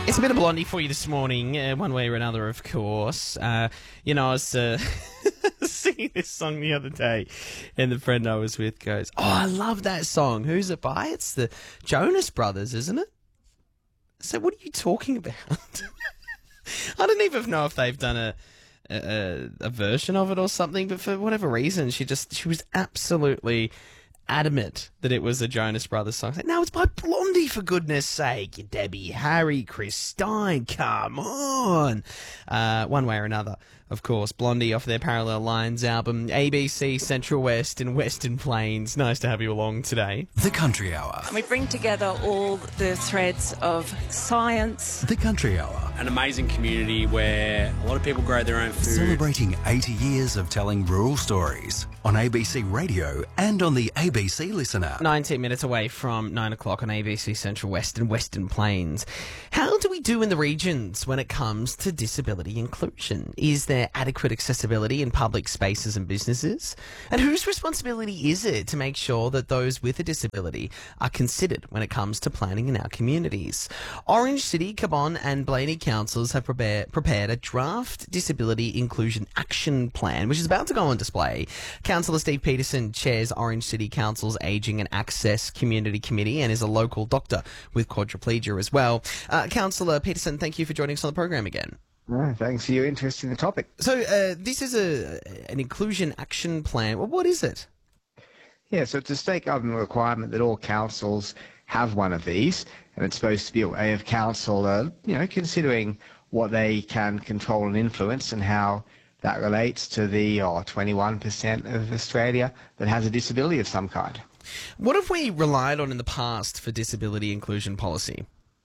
It's a bit of Blondie for you this morning, one way or another, of course. I was singing this song the other day, and the friend I was with goes, "Oh, I love that song. Who's it by? It's the Jonas Brothers, isn't it?" So what are you talking about? I don't even know if they've done a version of it or something, but for whatever reason, she was absolutely adamant that it was a Jonas Brothers song. Like, no, it's by Blondie, for goodness sake. Debbie Harry, Chris Stein, come on. One way or another, of course, Blondie off their Parallel Lines album, ABC, Central West and Western Plains. Nice to have you along today. The Country Hour. We bring together all the threads of science. The Country Hour. An amazing community where a lot of people grow their own food. Celebrating 80 years of telling rural stories on ABC Radio and on the ABC Listener. 19 minutes away from 9 o'clock on ABC Central West and Western Plains. How do we do in the regions when it comes to disability inclusion? Is there adequate accessibility in public spaces and businesses? And whose responsibility is it to make sure that those with a disability are considered when it comes to planning in our communities? Orange City, Cabonne and Blaney councils have prepared a draft disability inclusion action plan, which is about to go on display. Councillor Steve Peterson chairs Orange City Council's Ageing and Access Community Committee and is a local doctor with quadriplegia as well. Councillor Peterson, thank you for joining us on the program again. Thanks for your interest in the topic. So this is an inclusion action plan. Well, what is it? Yeah, so it's a state government requirement that all councils have one of these, and it's supposed to be a way of council, considering what they can control and influence and how that relates to the 21% of Australia that has a disability of some kind. What have we relied on in the past for disability inclusion policy?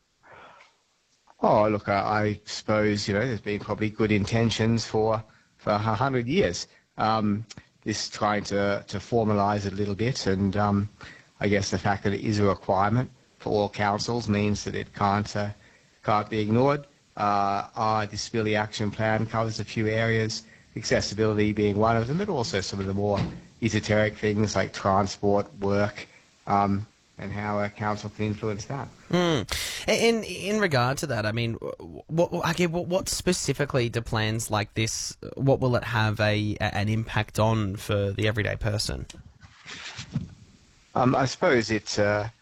Oh, look, I suppose, there's been probably good intentions for 100 years. This trying to formalise it a little bit, and I guess the fact that it is a requirement for all councils means that it can't be ignored. Our Disability Action Plan covers a few areas, accessibility being one of them, but also some of the more esoteric things like transport, work, and how a council can influence that. In regard to that, I mean, what specifically do plans like this, what will it have an impact on for the everyday person? I suppose it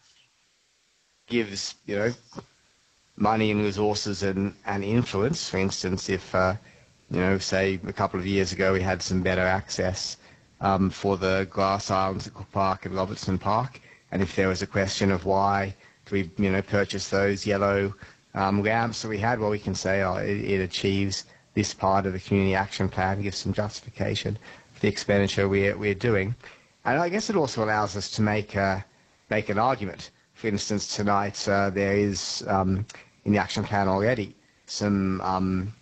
gives, money and resources and influence. For instance, if, say a couple of years ago we had some better access for the glass islands at Cook Park and Robertson Park, and if there was a question of why do we, purchase those yellow lamps that we had, well, we can say, it achieves this part of the Community Action Plan, gives some justification for the expenditure we're doing. And I guess it also allows us to make an argument. For instance, tonight there is, in the action plan already, some,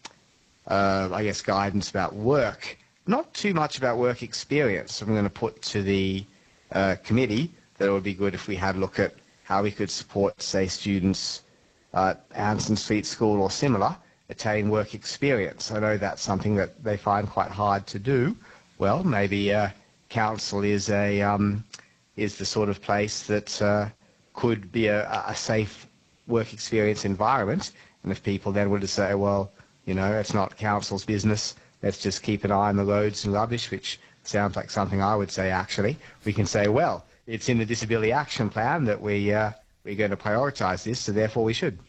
guidance about work. Not too much about work experience. I'm going to put to the committee that it would be good if we had a look at how we could support, say, students at Anson Street School or similar, attain work experience. I know that's something that they find quite hard to do. Well, maybe council is the sort of place that could be a safe work experience environment. And if people then were to say, well, it's not council's business, let's just keep an eye on the roads and rubbish, which sounds like something I would say actually, we can say, well, it's in the Disability Action Plan that we're going to prioritise this, so therefore we should.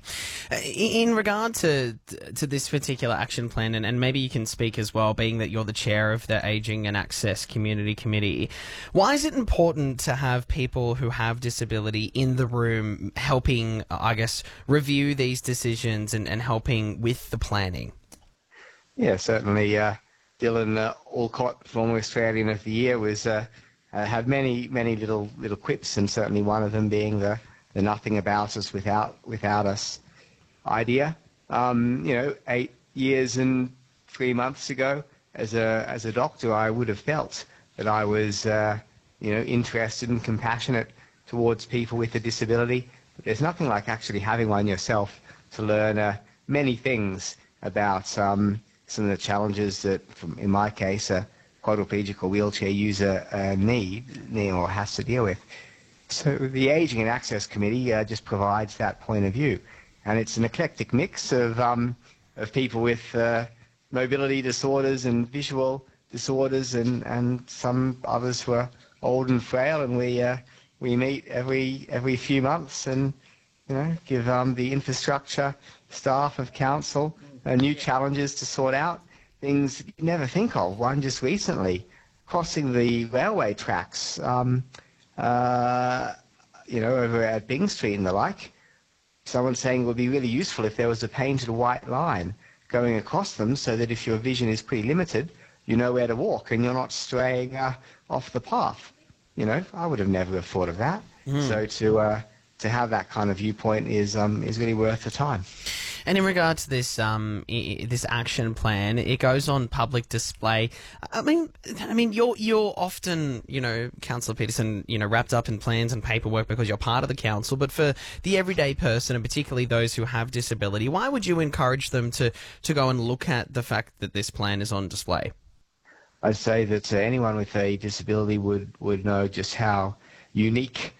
In regard to this particular action plan, and maybe you can speak as well, being that you're the chair of the Ageing and Access Community Committee, why is it important to have people who have disability in the room helping, I guess, review these decisions and helping with the planning? Yeah, certainly Dylan Alcott, former Australian of the Year, was... had many little quips, and certainly one of them being the nothing about us without us idea. 8 years and 3 months ago, as a doctor, I would have felt that I was interested and compassionate towards people with a disability. But there's nothing like actually having one yourself to learn many things about some of the challenges that, in my case, quadriplegic or wheelchair user need or has to deal with. So the Ageing and Access Committee just provides that point of view. and it's an eclectic mix of people with mobility disorders and visual disorders, and some others who are old and frail, and we meet every few months and give the infrastructure staff of council new challenges to sort out, things you never think of. One just recently, crossing the railway tracks, over at Bing Street and the like. Someone saying it would be really useful if there was a painted white line going across them, so that if your vision is pretty limited, you know where to walk and you're not straying off the path. I would have never have thought of that. So to have that kind of viewpoint is really worth the time. And in regard to this this action plan, it goes on public display. I mean, you're often, Councillor Peterson, wrapped up in plans and paperwork because you're part of the council. But for the everyday person, and particularly those who have disability, why would you encourage them to go and look at the fact that this plan is on display? I'd say that anyone with a disability would know just how unique